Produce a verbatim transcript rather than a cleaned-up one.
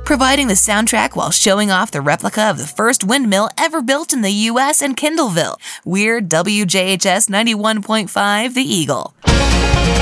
providing the soundtrack while showing off the replica of the first windmill ever built in the U S and Kindleville. We're W J H S ninety-one point five The Eagle.